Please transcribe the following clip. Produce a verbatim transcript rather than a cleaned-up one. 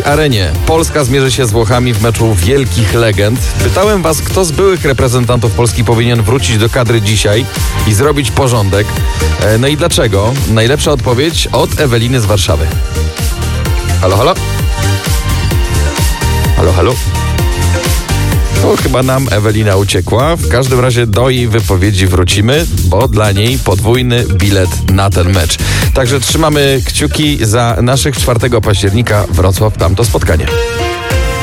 Arenie Polska zmierzy się z Włochami w meczu wielkich legend. Pytałem was, kto z byłych reprezentantów Polski powinien wrócić do kadry dzisiaj i zrobić porządek. No i dlaczego? Najlepsza odpowiedź od Eweliny z Warszawy. Halo, halo? Halo, halo? To chyba nam Ewelina uciekła. W każdym razie do jej wypowiedzi wrócimy, bo dla niej podwójny bilet na ten mecz. Także trzymamy kciuki za naszych czwartego października Wrocław, tamto spotkanie.